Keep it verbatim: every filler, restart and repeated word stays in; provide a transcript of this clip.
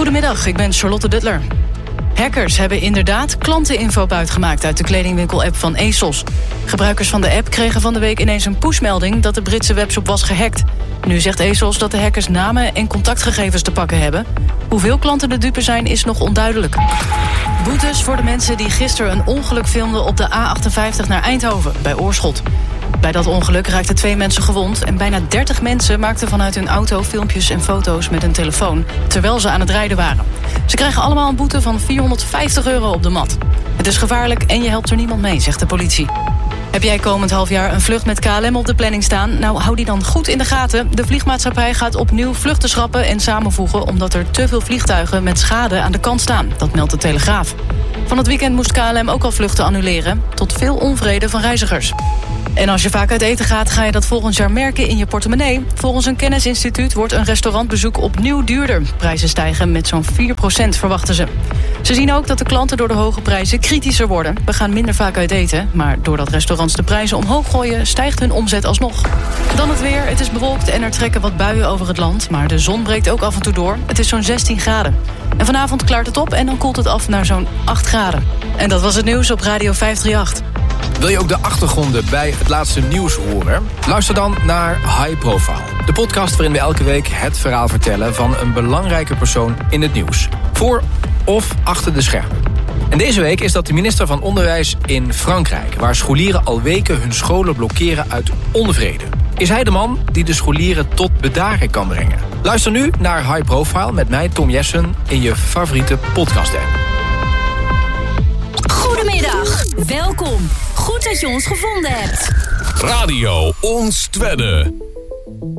Goedemiddag, ik ben Charlotte Duttler. Hackers hebben inderdaad klanteninfo buitgemaakt uit de kledingwinkel-app van ASOS. Gebruikers van de app kregen van de week ineens een pushmelding dat de Britse webshop was gehackt. Nu zegt ASOS dat de hackers namen en contactgegevens te pakken hebben. Hoeveel klanten de dupe zijn is nog onduidelijk. Boetes voor de mensen die gisteren een ongeluk filmden op de A achtenvijftig naar Eindhoven, bij Oorschot. Bij dat ongeluk raakten twee mensen gewond en bijna dertig mensen maakten vanuit hun auto filmpjes en foto's met hun telefoon, terwijl ze aan het rijden waren. Ze krijgen allemaal een boete van vierhonderdvijftig euro op de mat. Het is gevaarlijk en je helpt er niemand mee, zegt de politie. Heb jij komend half jaar een vlucht met K L M op de planning staan? Nou, hou die dan goed in de gaten. De vliegmaatschappij gaat opnieuw vluchten schrappen en samenvoegen, omdat er te veel vliegtuigen met schade aan de kant staan. Dat meldt de Telegraaf. Van het weekend moest K L M ook al vluchten annuleren, tot veel onvrede van reizigers. En als je vaak uit eten gaat, ga je dat volgend jaar merken in je portemonnee. Volgens een kennisinstituut wordt een restaurantbezoek opnieuw duurder. Prijzen stijgen met zo'n vier procent, verwachten ze. Ze zien ook dat de klanten door de hoge prijzen kritischer worden. We gaan minder vaak uit eten, maar doordat restaurants de prijzen omhoog gooien, stijgt hun omzet alsnog. Dan het weer. Het is bewolkt en er trekken wat buien over het land, maar de zon breekt ook af en toe door. Het is zo'n zestien graden. En vanavond klaart het op en dan koelt het af naar zo'n acht graden. En dat was het nieuws op Radio vijfhonderddraaiëncht. Wil je ook de achtergronden bij het laatste nieuws horen? Luister dan naar High Profile. De podcast waarin we elke week het verhaal vertellen van een belangrijke persoon in het nieuws. Voor of achter de schermen. En deze week is dat de minister van Onderwijs in Frankrijk, waar scholieren al weken hun scholen blokkeren uit onvrede. Is hij de man die de scholieren tot bedaren kan brengen? Luister nu naar High Profile met mij, Tom Jessen, in je favoriete podcast-app. Goedemiddag, welkom. Goed dat je ons gevonden hebt. Radio Ons Twedde.